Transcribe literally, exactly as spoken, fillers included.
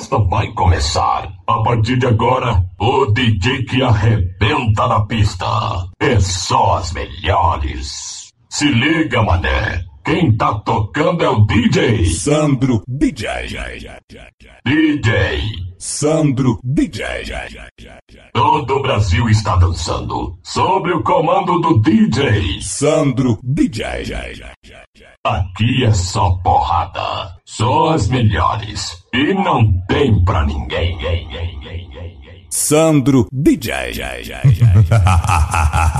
festa vai começar. A partir de agora, o D J que arrebenta na pista é só as melhores. Se liga, mané. Quem tá tocando é o D J Sandro D J. D J Sandro D J. Todo o Brasil está dançando sob o comando do D J Sandro D J. Aqui é só porrada, só as melhores e não tem pra ninguém. Sandro D J.